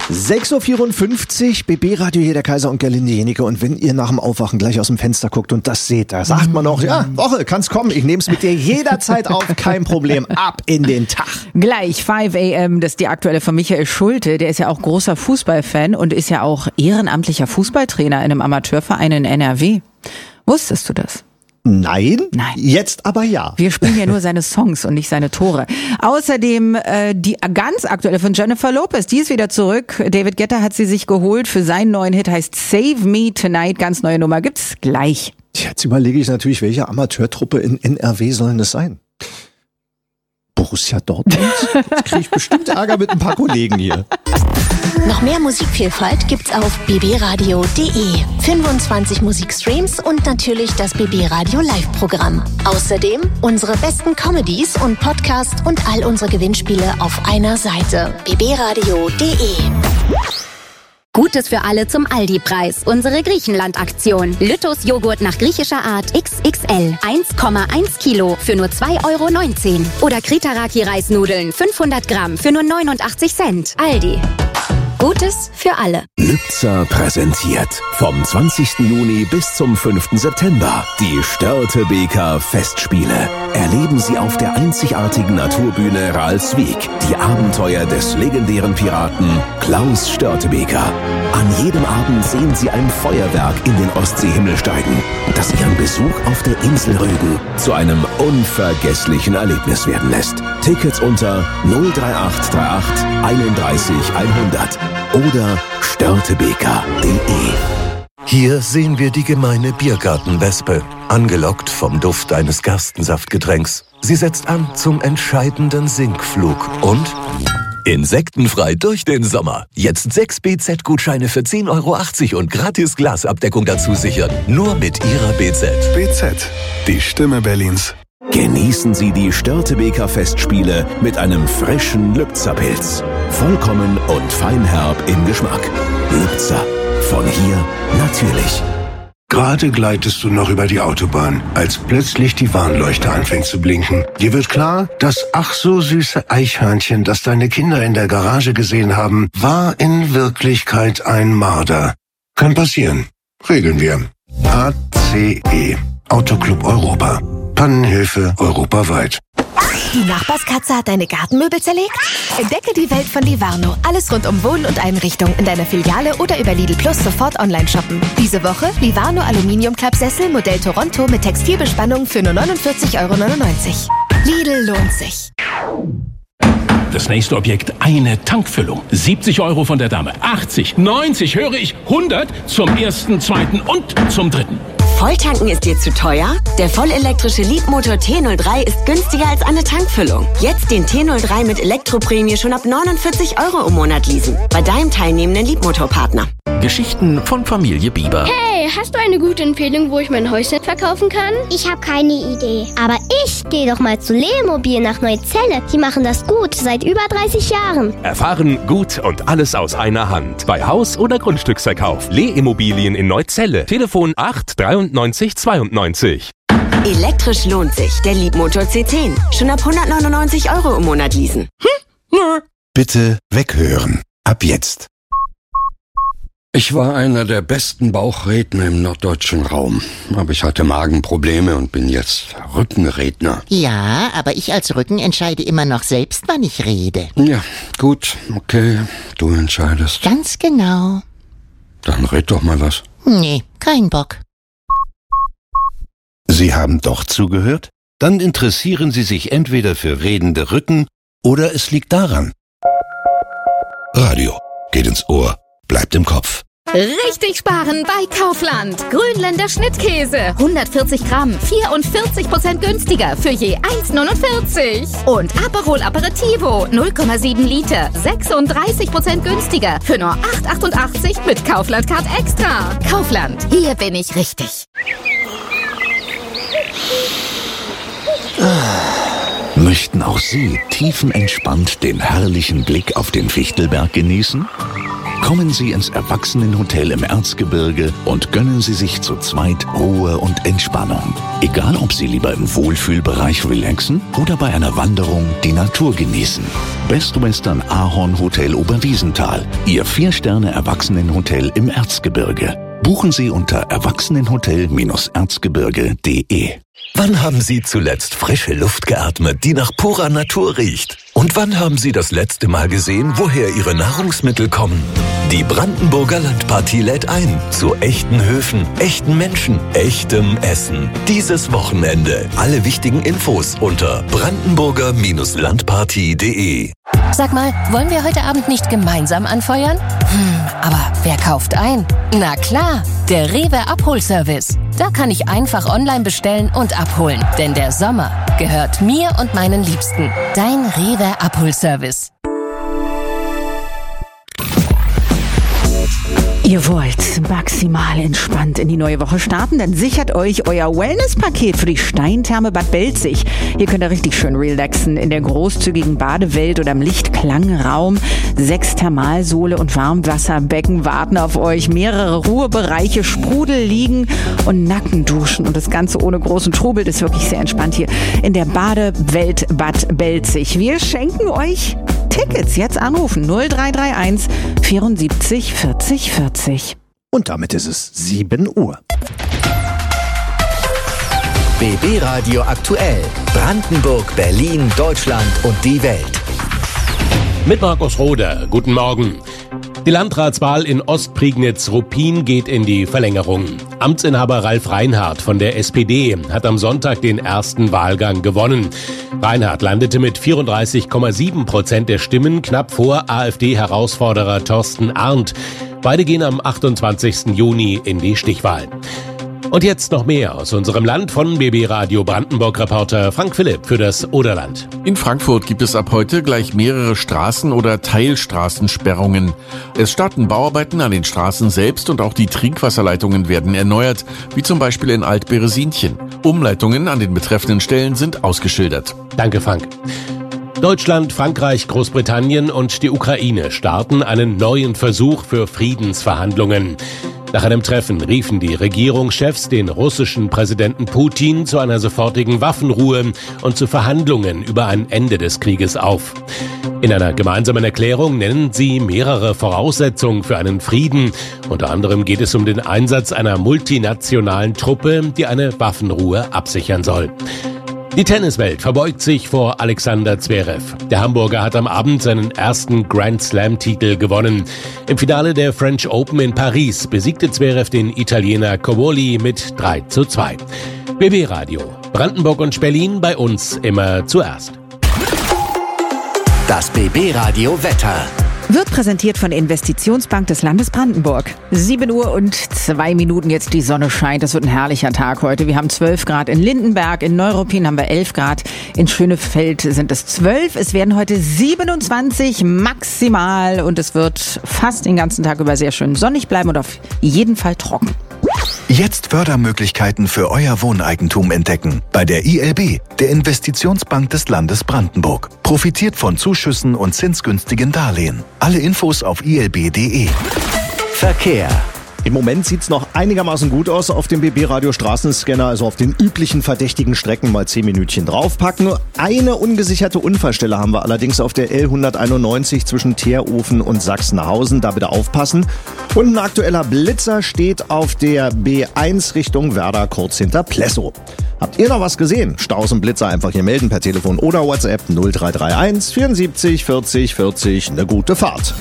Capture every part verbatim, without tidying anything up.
sechs Uhr vierundfünfzig, B B-Radio, hier der Kaiser und Gerlinde Jenike. Und wenn ihr nach dem Aufwachen gleich aus dem Fenster guckt und das seht, da sagt man noch, ja, Woche, kann's kommen, ich nehm's mit dir jederzeit auf, kein Problem, ab in den Tag. Gleich, fünf a.m., das ist die aktuelle von Michael Schulte, der ist ja auch großer Fußballfan und ist ja auch ehrenamtlicher Fußballtrainer in einem Amateurverein in N R W. Wusstest du das? Nein, Nein, jetzt aber ja. Wir spielen ja nur seine Songs und nicht seine Tore. Außerdem äh, die ganz aktuelle von Jennifer Lopez, die ist wieder zurück. David Guetta hat sie sich geholt für seinen neuen Hit, heißt Save Me Tonight. Ganz neue Nummer gibt's gleich. Jetzt überlege ich natürlich, welche Amateurtruppe in N R W sollen das sein? Borussia Dortmund? Jetzt kriege ich bestimmt Ärger mit ein paar Kollegen hier. Noch mehr Musikvielfalt gibt's auf b b radio punkt d e. fünfundzwanzig Musikstreams und natürlich das B B Radio Live-Programm. Außerdem unsere besten Comedies und Podcasts und all unsere Gewinnspiele auf einer Seite. b b radio punkt d e. Gutes für alle zum Aldi-Preis. Unsere Griechenland-Aktion. Lytos Joghurt nach griechischer Art X X L. eins Komma eins Kilo für nur zwei Euro neunzehn. Oder Kritaraki-Reisnudeln fünfhundert Gramm für nur neunundachtzig Cent. Aldi. Gutes für alle. Lübzer präsentiert vom zwanzigsten Juni bis zum fünften September die Störtebeker Festspiele. Erleben Sie auf der einzigartigen Naturbühne Ralswiek die Abenteuer des legendären Piraten Klaus Störtebeker. An jedem Abend sehen Sie ein Feuerwerk in den Ostseehimmel steigen, das Ihren Besuch auf der Insel Rügen zu einem unvergesslichen Erlebnis werden lässt. Tickets unter null drei acht drei acht einunddreißig hundert oder störtebeker punkt d e. Hier sehen wir die gemeine Biergartenwespe, angelockt vom Duft eines Gerstensaftgetränks. Sie setzt an zum entscheidenden Sinkflug und insektenfrei durch den Sommer. Jetzt sechs B Z-Gutscheine für zehn Euro achtzig und gratis Glasabdeckung dazu sichern. Nur mit Ihrer B Z. B Z, die Stimme Berlins. Genießen Sie die Störtebeker Festspiele mit einem frischen Lübzer-Pilz. Vollkommen und feinherb im Geschmack. Lübzer. Von hier natürlich. Gerade gleitest du noch über die Autobahn, als plötzlich die Warnleuchte anfängt zu blinken. Dir wird klar, das ach so süße Eichhörnchen, das deine Kinder in der Garage gesehen haben, war in Wirklichkeit ein Marder. Kann passieren. Regeln wir. A C E. Autoclub Europa. Pannenhilfe europaweit. Die Nachbarskatze hat deine Gartenmöbel zerlegt? Entdecke die Welt von Livarno. Alles rund um Wohnen und Einrichtung in deiner Filiale oder über Lidl Plus sofort online shoppen. Diese Woche Livarno Aluminium-Klappsessel Modell Toronto mit Textilbespannung für nur neunundvierzig Euro neunundneunzig. Lidl lohnt sich. Das nächste Objekt, eine Tankfüllung. siebzig Euro von der Dame. achtzig, neunzig, höre ich, hundert zum ersten, zweiten und zum dritten. Volltanken ist dir zu teuer? Der vollelektrische Leapmotor T null drei ist günstiger als eine Tankfüllung. Jetzt den T null drei mit Elektroprämie schon ab neunundvierzig Euro im Monat leasen. Bei deinem teilnehmenden Leapmotor-Partner. Geschichten von Familie Bieber. Hey, hast du eine gute Empfehlung, wo ich mein Häuschen verkaufen kann? Ich habe keine Idee. Aber ich gehe doch mal zu Lemobil nach Neuzelle. Die machen das gut, seit über dreißig Jahren. Erfahren gut und alles aus einer Hand. Bei Haus- oder Grundstücksverkauf. Leh-Immobilien in Neuzelle. Telefon acht dreiundneunzig zweiundneunzig. Elektrisch lohnt sich. Der Leapmotor C zehn. Schon ab hundertneunundneunzig Euro im Monat leasen. Hm? Nö. Bitte weghören. Ab jetzt. Ich war einer der besten Bauchredner im norddeutschen Raum. Aber ich hatte Magenprobleme und bin jetzt Rückenredner. Ja, aber ich als Rücken entscheide immer noch selbst, wann ich rede. Ja, gut, okay, du entscheidest. Ganz genau. Dann red doch mal was. Nee, kein Bock. Sie haben doch zugehört? Dann interessieren Sie sich entweder für redende Rücken oder es liegt daran. Radio geht ins Ohr, bleibt im Kopf. Richtig sparen bei Kaufland. Grünländer Schnittkäse. hundertvierzig Gramm, vierundvierzig Prozent günstiger für je eins neunundvierzig. Und Aperol Aperitivo, null Komma sieben Liter, sechsunddreißig Prozent günstiger für nur acht achtundachtzig mit Kaufland Card Extra. Kaufland, hier bin ich richtig. Möchten auch Sie tiefenentspannt den herrlichen Blick auf den Fichtelberg genießen? Kommen Sie ins Erwachsenenhotel im Erzgebirge und gönnen Sie sich zu zweit Ruhe und Entspannung. Egal, ob Sie lieber im Wohlfühlbereich relaxen oder bei einer Wanderung die Natur genießen. Best Western Ahorn Hotel Oberwiesenthal. Ihr Vier-Sterne-Erwachsenenhotel im Erzgebirge. Buchen Sie unter erwachsenenhotel erzgebirge punkt de. Wann haben Sie zuletzt frische Luft geatmet, die nach purer Natur riecht? Und wann haben Sie das letzte Mal gesehen, woher Ihre Nahrungsmittel kommen? Die Brandenburger Landpartie lädt ein zu echten Höfen, echten Menschen, echtem Essen. Dieses Wochenende. Alle wichtigen Infos unter brandenburger Landpartie punkt de. Sag mal, wollen wir heute Abend nicht gemeinsam anfeuern? Hm, aber wer kauft ein? Na klar, der Rewe Abholservice. Da kann ich einfach online bestellen und abholen. Denn der Sommer gehört mir und meinen Liebsten. Dein Rewe Abholservice. Ihr wollt maximal entspannt in die neue Woche starten? Dann sichert euch euer Wellness-Paket für die Steintherme Bad Belzig. Hier könnt ihr richtig schön relaxen in der großzügigen Badewelt oder im Lichtklangraum. Sechs Thermalsohle und Warmwasserbecken warten auf euch. Mehrere Ruhebereiche, Sprudel liegen und Nackenduschen. Und das Ganze ohne großen Trubel. Das ist wirklich sehr entspannt hier in der Badewelt Bad Belzig. Wir schenken euch Tickets. Jetzt anrufen null drei drei eins vierundsiebzig vierzig vierzig. Und damit ist es sieben Uhr. B B Radio aktuell. Brandenburg, Berlin, Deutschland und die Welt. Mit Markus Roder. Guten Morgen. Die Landratswahl in Ostprignitz-Ruppin geht in die Verlängerung. Amtsinhaber Ralf Reinhardt von der S P D hat am Sonntag den ersten Wahlgang gewonnen. Reinhardt landete mit vierunddreißig Komma sieben Prozent der Stimmen knapp vor AfD-Herausforderer Thorsten Arndt. Beide gehen am achtundzwanzigsten Juni in die Stichwahl. Und jetzt noch mehr aus unserem Land von B B Radio Brandenburg-Reporter Frank Philipp für das Oderland. In Frankfurt gibt es ab heute gleich mehrere Straßen- oder Teilstraßensperrungen. Es starten Bauarbeiten an den Straßen selbst und auch die Trinkwasserleitungen werden erneuert, wie zum Beispiel in Alt-Beresinchen. Umleitungen an den betreffenden Stellen sind ausgeschildert. Danke, Frank. Deutschland, Frankreich, Großbritannien und die Ukraine starten einen neuen Versuch für Friedensverhandlungen. Nach einem Treffen riefen die Regierungschefs den russischen Präsidenten Putin zu einer sofortigen Waffenruhe und zu Verhandlungen über ein Ende des Krieges auf. In einer gemeinsamen Erklärung nennen sie mehrere Voraussetzungen für einen Frieden. Unter anderem geht es um den Einsatz einer multinationalen Truppe, die eine Waffenruhe absichern soll. Die Tenniswelt verbeugt sich vor Alexander Zverev. Der Hamburger hat am Abend seinen ersten Grand Slam-Titel gewonnen. Im Finale der French Open in Paris besiegte Zverev den Italiener Covoli mit drei zu zwei. B B Radio, Brandenburg und Berlin, bei uns immer zuerst. Das B B Radio Wetter. Wird präsentiert von der Investitionsbank des Landes Brandenburg. sieben Uhr und zwei Minuten, jetzt die Sonne scheint. Das wird ein herrlicher Tag heute. Wir haben zwölf Grad in Lindenberg, in Neuruppin haben wir elf Grad, in Schönefeld sind es zwölf. Es werden heute siebenundzwanzig maximal und es wird fast den ganzen Tag über sehr schön sonnig bleiben und auf jeden Fall trocken. Jetzt Fördermöglichkeiten für euer Wohneigentum entdecken. Bei der I L B, der Investitionsbank des Landes Brandenburg. Profitiert von Zuschüssen und zinsgünstigen Darlehen. Alle Infos auf i l b punkt de. Verkehr. Im Moment sieht's noch einigermaßen gut aus auf dem B B-Radio Straßenscanner, also auf den üblichen verdächtigen Strecken mal zehn Minütchen draufpacken. Eine ungesicherte Unfallstelle haben wir allerdings auf der L hunderteinundneunzig zwischen Teerofen und Sachsenhausen, da bitte aufpassen. Und ein aktueller Blitzer steht auf der B eins Richtung Werder kurz hinter Plessow. Habt ihr noch was gesehen? Staus und Blitzer einfach hier melden per Telefon oder WhatsApp null drei drei eins vierundsiebzig vierzig vierzig. Eine gute Fahrt.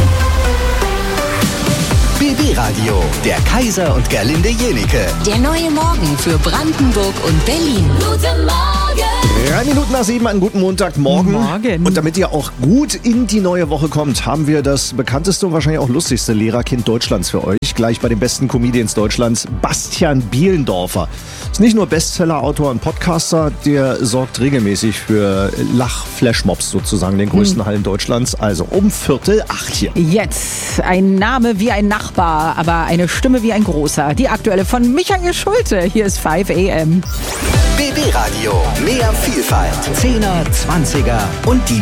B B Radio, der Kaiser und Gerlinde Jenike. Der neue Morgen für Brandenburg und Berlin. Guten Morgen! Drei Minuten nach sieben, einen guten Montagmorgen. Morgen. Und damit ihr auch gut in die neue Woche kommt, haben wir das bekannteste und wahrscheinlich auch lustigste Lehrerkind Deutschlands für euch. Gleich bei den besten Comedians Deutschlands, Bastian Bielendorfer. Ist nicht nur Bestseller-Autor und Podcaster, der sorgt regelmäßig für Lach-Flashmobs sozusagen, den größten mhm. Hallen Deutschlands. Also um Viertel acht hier. Jetzt ein Name wie ein Nachbar, aber eine Stimme wie ein Großer. Die aktuelle von Michael Schulte. Hier ist fünf A M. B B Radio, mehr Vielfalt. Zehner, Zwanziger und die